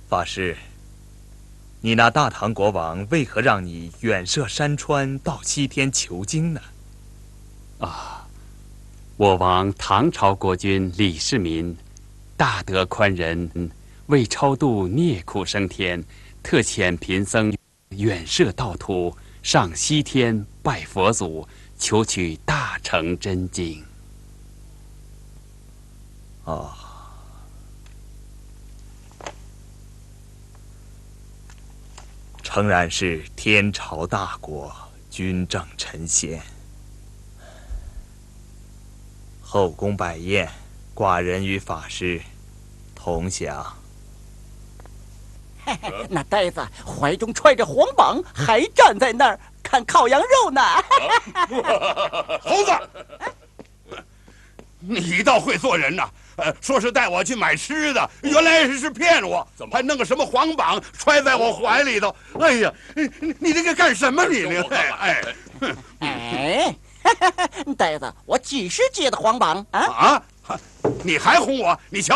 法师，你那大唐国王为何让你远涉山川到西天求经呢？ 啊，我王唐朝国君李世民，大德宽仁，为超度孽苦升天，特遣贫僧远涉道途，上西天拜佛祖，求取大乘真经。 哦，诚然是天朝大国，君正臣贤。后宫摆宴，寡人与法师同享。 那呆子怀中揣着黄榜，还站在那儿看烤羊肉呢。 猴子，你倒会做人呐！说是带我去买吃的，原来是骗我，还弄个什么黄榜揣在我怀里头。哎呀，你这个干什么你呢？ 哎，呆子，我几时接的黄榜啊？ 啊！你还哄我？你瞧。